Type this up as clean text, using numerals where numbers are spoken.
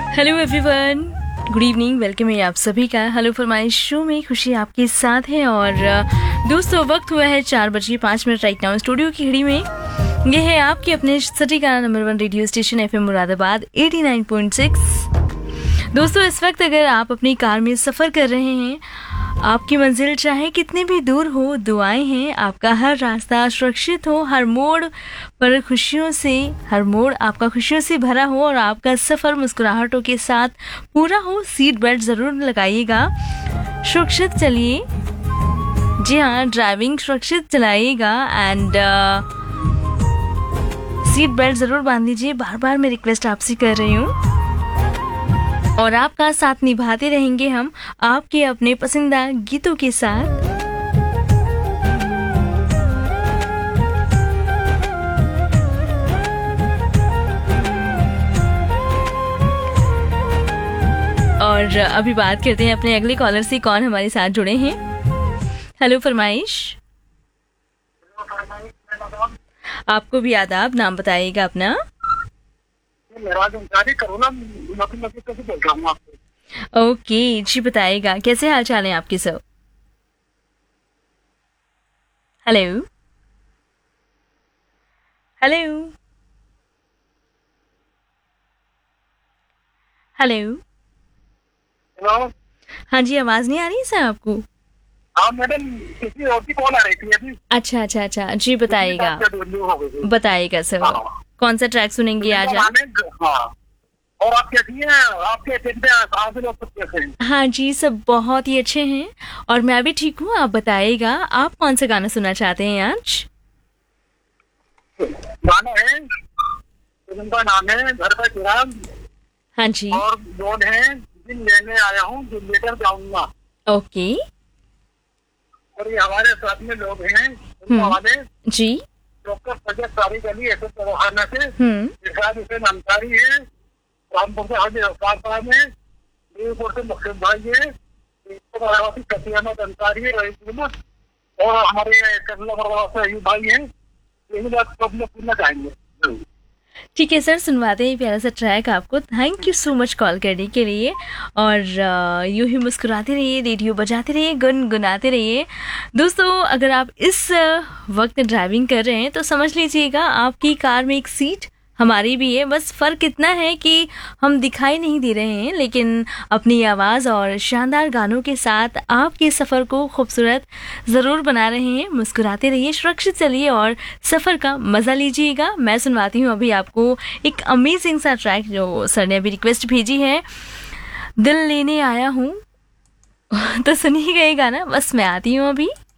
Hello everyone, good evening, welcome है आप सभी का हेलो फरमाइश शो में। खुशी आपके साथ है और दोस्तों वक्त हुआ है 4:05 राइट नाउ स्टूडियो की घड़ी में। ये है आपके अपने सिटी का number 1 radio station FM Moradabad 89.6। दोस्तों इस वक्त अगर आप अपनी कार में सफ़र कर रहे हैं, आपकी मंजिल चाहे कितनी भी दूर हो, दुआएं हैं आपका हर रास्ता सुरक्षित हो, हर मोड़ पर खुशियों से, हर मोड़ आपका खुशियों से भरा हो और आपका सफ़र मुस्कुराहटों के साथ पूरा हो। सीट बेल्ट ज़रूर लगाइएगा, सुरक्षित चलिए। जी हाँ, ड्राइविंग सुरक्षित चलाइएगा एंड सीट बेल्ट ज़रूर बांध लीजिए। बार बार मैं रिक्वेस्ट आपसे कर रही हूँ और आपका साथ निभाते रहेंगे हम आपके अपने पसंदीदा गीतों के साथ। और अभी बात करते हैं अपने अगले कॉलर से, कौन हमारे साथ जुड़े हैं। हेलो फरमाइश। आपको भी आदाब, नाम बताइएगा अपना। ओके जी, बताइएगा कैसे हाल चाल है आपके सब। Hello hello hello. हेलो, हाँ जी, आवाज नहीं आ रही है सर आपको? हाँ मैडम, किसी और की कॉल आ रही थी अभी। अच्छा अच्छा अच्छा, जी बताइएगा बताइएगा सर। हाँ। कौन सा ट्रैक सुनेंगे आज आप? हाँ, और आप कैसी हैं? आपके दिन पे आप लोग सब कैसे हैं? हाँ जी, सब बहुत ही अच्छे हैं और मैं भी ठीक हूँ। आप बताइएगा आप कौन सा गाना सुनना चाहते हैं आज? गाना है, फिल्म का नाम है घर का चिराग। हाँ जी। और बोल है जिन लेने आया हूँ जिन लेकर जाऊंगा। ओके और ये हमारे साथ में लोग हैं वाले जी। डॉक्टर सजद सारी गली ऐसे चौहाना से इरशाद हुसैन अंसारी है, रामपुर से हाजी रफ्तार साहब है, देवपुर से मुख्य भाई है, कसियामत अंसारी है, रईस अहमद और हमारे करला से अयूब भाई है। यही बात सब लोग सुनना चाहेंगे। ठीक है सर, सुनवाते हैं प्यारा सा ट्रैक आपको। Thank you so much call करने के लिए और यूं ही मुस्कुराते रहिए, रेडियो बजाते रहिए, गुनगुनाते रहिए। दोस्तों अगर आप इस वक्त ड्राइविंग कर रहे हैं तो समझ लीजिएगा आपकी कार में एक सीट हमारी भी है। बस फ़र्क इतना है कि हम दिखाई नहीं दे रहे हैं, लेकिन अपनी आवाज़ और शानदार गानों के साथ आपके सफ़र को खूबसूरत ज़रूर बना रहे हैं। मुस्कुराते रहिए, सुरक्षित चलिए और सफ़र का मज़ा लीजिएगा। मैं सुनवाती हूँ अभी आपको एक अमेजिंग सा ट्रैक जो सर ने अभी रिक्वेस्ट भेजी है, दिल लेने आया हूँ। तो सुनिएगा ये गाना, बस मैं आती हूँ अभी।